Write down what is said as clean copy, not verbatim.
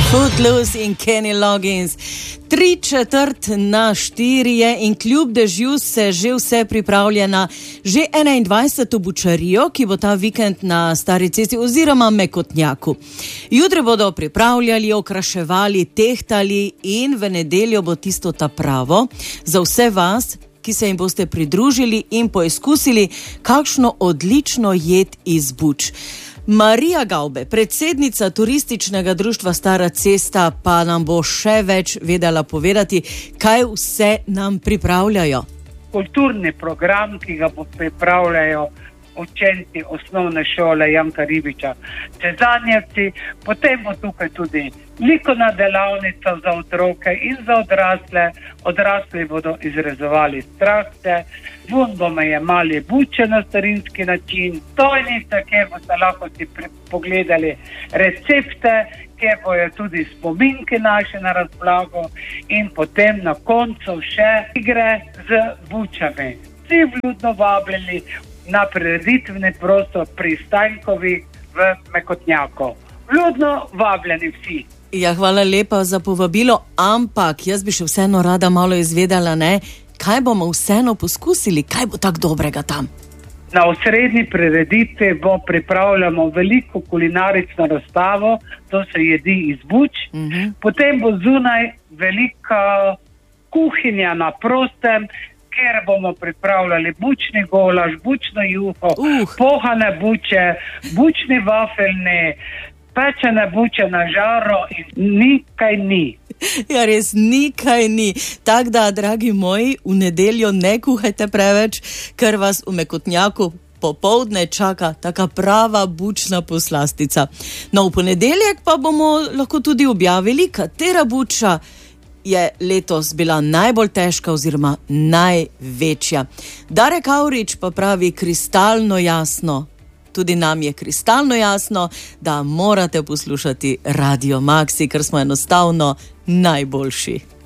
Footloose in Kenny Loggins. 3:45 je in kljub dežju se že vse pripravlja na že 21. bučarijo, ki bo ta vikend na Stari cesti oziroma Mekotnjaku. Jutri bodo pripravljali, okraševali, tehtali in v nedeljo bo tisto ta pravo za vse vas, ki se jim boste pridružili in poizkusili kakšno odlično jed iz buč. Marija Gaube, predsednica turističnega društva Stara cesta, pa nam bo še več vedela povedati, kaj vse nam pripravljajo. Kulturni program, ki ga pripravljajo učenci osnovne šole Janka Ribiča Cezanjevci, potem bo tukaj tudi likovna delavnica za otroke in za odrasle. Odrasli bodo izrezovali strahte, vun bomo jemali buče na starinski način, stojnice, kjer boste lahko si pogledali recepte, kjer bojo tudi spominki naše na razpolago in potem na koncu še igre z bučami. Vsi vljudno vabljeni na prireditveni prostor pri Stankovi v Mekotnjaku. Vljudno vabljeni vsi. Ja, hvala lepa za povabilo, ampak jaz bi še vseeno rada malo izvedela, kaj bomo vseeno poskusili, kaj bo tako dobrega tam? Na osrednji prireditvi pripravljamo veliko kulinarično razstavo, to se jedi iz buč. Potem bo zunaj velika kuhinja na prostem, kjer bomo pripravljali bučni golaž, bučno juho, pohane buče, bučni vafelni, pečene buče na žaro in nikaj ni. Ja, res nikaj ni. Tako da, dragi moji, v nedeljo ne kuhajte preveč, ker vas v Mekotnjaku popoldne čaka taka prava bučna poslastica. No, v ponedeljek pa bomo lahko tudi objavili, katera buča je letos bila najbolj težka oziroma največja. Darek Avrič pa pravi kristalno jasno. Tudi nam je kristalno jasno, da morate poslušati Radio Maxi, ker smo enostavno najboljši.